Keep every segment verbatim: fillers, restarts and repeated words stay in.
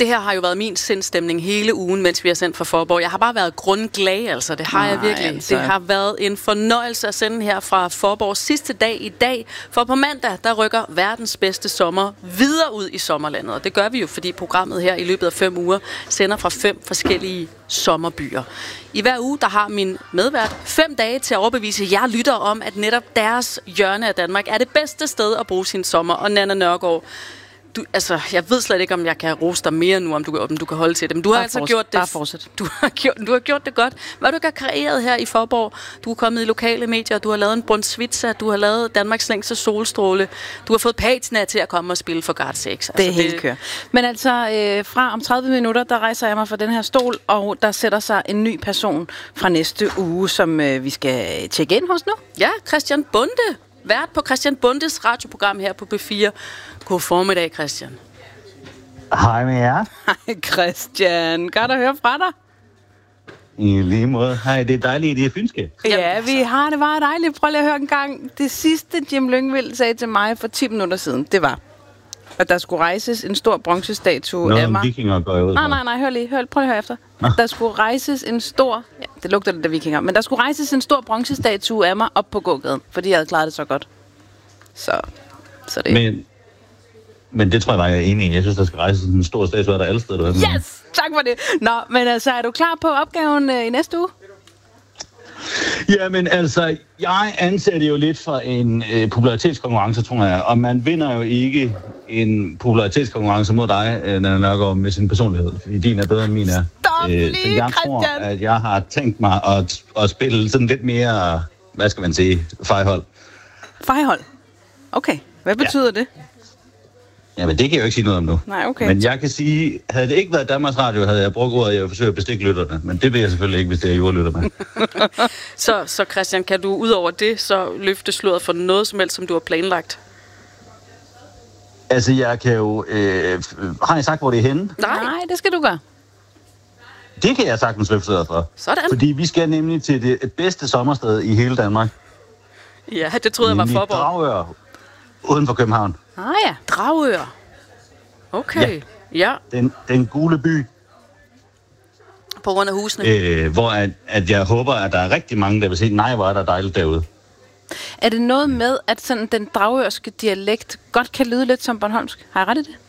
Det her har jo været min sindstemning hele ugen, mens vi har sendt fra Faaborg. Jeg har bare været grundglad, altså. Det har Nej, jeg virkelig. Altså. Det har været en fornøjelse at sende her fra Faaborg sidste dag i dag. For på mandag, der rykker verdens bedste sommer videre ud i sommerlandet. Og det gør vi jo, fordi programmet her i løbet af fem uger sender fra fem forskellige sommerbyer. I hver uge, der har min medvært fem dage til at overbevise jer lytter om, at netop deres hjørne af Danmark er det bedste sted at bruge sin sommer. Og Nanna Nørgaard, du, altså, jeg ved slet ikke, om jeg kan rose dig mere nu, om du, om du kan holde til det. Men du har bare altså fortsæt, gjort det. Bare fortsæt. Du har gjort, du har gjort det godt. Hvad du har kreeret her i Faaborg? Du er kommet i lokale medier, du har lavet en brunsvitsa, du har lavet Danmarks længste solstråle, du har fået patina til at komme og spille for God's sakes. Altså, det er helt kør. Men altså, øh, fra om tredive minutter, der rejser jeg mig fra den her stol, og der sætter sig en ny person fra næste uge, som øh, vi skal tjekke ind hos nu. Ja, Christian Bonde. Vært på Christian Bondes radioprogram her på B fire. God formiddag, Christian. Hej med jer. Hej Christian. Godt at høre fra dig. I lige måde. Hej, det er dejligt, det er fynske. Ja, vi har det bare dejligt. Prøv lige at høre en gang. Det sidste Jim Lyngvild sagde til mig for ti minutter siden, det var, at der skulle rejses en stor bronzestatue Noget af mig. Noget vikinger går jeg ud. Nej, nej, nej, hør lige. Hør, prøv lige at høre efter. Nå. Der skulle rejses en stor... Ja, det lugter lidt af vikinger. Men der skulle rejses en stor bronzestatue af mig op på gågaden, fordi jeg havde klaret det så godt. Så, så det... Men, men det tror jeg bare, jeg er enig i. Jeg synes, der skal rejses en stor statue af dig alle steder, du har. Yes! Tak for det. Nå, men altså, er du klar på opgaven øh, i næste uge? Jamen altså, jeg anser det jo lidt for en øh, popularitetskonkurrence, tror jeg. Og man vinder jo ikke en popularitetskonkurrence mod dig, øh, Nanna Nørgaard, med sin personlighed. Fordi din er bedre end min er. Stop lige, øh, Så jeg tror, at jeg har tænkt mig at, at spille sådan lidt mere, hvad skal man sige, fejhold. Fejhold? Okay. Hvad betyder ja. det? Jamen, det kan jeg jo ikke sige noget om nu. Nej, okay. Men jeg kan sige, havde det ikke været Danmarks Radio, havde jeg brugt ordet, at jeg forsøger at bestikke lytterne. Men det vil jeg selvfølgelig ikke, hvis det er jordlytterne. så, så Christian, kan du ud over det, så løfte sløret for noget som helst, som du har planlagt? Altså, jeg kan jo... Øh, har jeg sagt, hvor det er henne? Nej, Nej det skal du gøre. Det kan jeg sagtens løfte sløret for. Sådan. Fordi vi skal nemlig til det bedste sommersted i hele Danmark. Ja, det troede jeg var Faaborg. Dragør, uden for København. Ah ja, Dragør. Okay, ja. ja. Den, den gule by. På grund af husene. Øh, hvor at, at jeg håber, at der er rigtig mange, der vil sige, nej, hvor er der dejligt derude. Er det noget med, at sådan den dragørske dialekt godt kan lyde lidt som bornholmsk? Har jeg ret i det?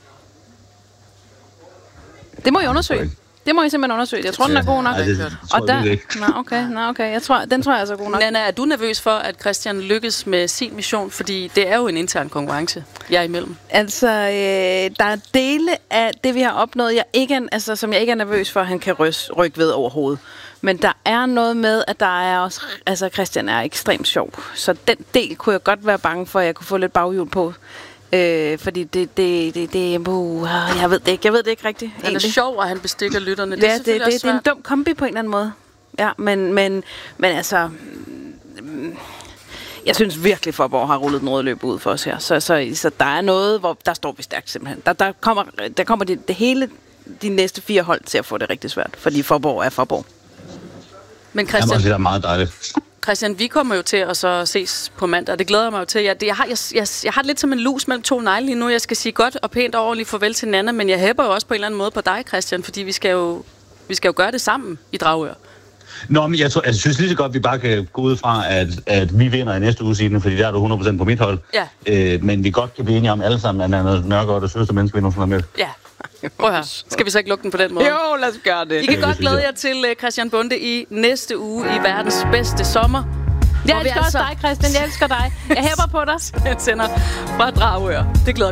Det må I undersøge. Det må I simpelthen undersøge. Jeg tror, ja, den er god nok. Nej, det, det tror og der, jeg ikke. Nå, okay, nå, okay. Jeg tror, den tror jeg altså er god nok. Nanna, er du nervøs for, at Christian lykkes med sin mission? Fordi det er jo en intern konkurrence, jeg er imellem. Altså, øh, der er dele af det, vi har opnået, jeg ikke er, altså, som jeg ikke er nervøs for, at han kan rys, rykke ved overhovedet. Men der er noget med, at der er også... Altså, Christian er ekstremt sjov. Så den del kunne jeg godt være bange for, at jeg kunne få lidt baghjul på. Øh, fordi det, det, det, det, uh, jeg ved det ikke, jeg ved det ikke rigtigt. Han er egentlig sjov, og han bestikker lytterne. Det ja, er det, det, det er en dum kombi på en eller anden måde. Ja, men, men, men altså, mm, jeg synes virkelig, Faaborg har rullet den røde løb ud for os her. Så, så, så der er noget, hvor der står vi stærkt simpelthen. Der, der kommer, der kommer det, det hele, de næste fire hold til at få det rigtig svært, fordi Faaborg er Faaborg. Men Christian, det er meget dejligt. Christian, vi kommer jo til at så ses på mandag, og det glæder jeg mig jo til. Jeg, det, jeg, har, jeg, jeg, jeg har lidt som en lus mellem to negle lige nu. Jeg skal sige godt og pænt og ordentligt farvel til Nanna, men jeg hæpper jo også på en eller anden måde på dig, Christian, fordi vi skal jo, vi skal jo gøre det sammen i Dragør. Nå, men jeg, tror, jeg synes lige så godt, at vi bare kan gå ud fra, at, at vi vinder i næste uge, Signe, fordi der er du hundrede procent på mit hold. Ja. Øh, men vi godt kan blive enige om alle sammen, at Nanna Nørgaard er søste menneske, vi nogensinde har med. Ja. Prøv her. Skal vi så ikke lukke den på den måde? Jo, lad os gøre det. I kan ja, godt glæde jer til uh, Christian Bonde i næste uge i verdens bedste sommer. Jeg elsker også dig, Christian. Jeg elsker dig. Jeg hæpper på dig. Jeg sender fra Dragør. Det glæder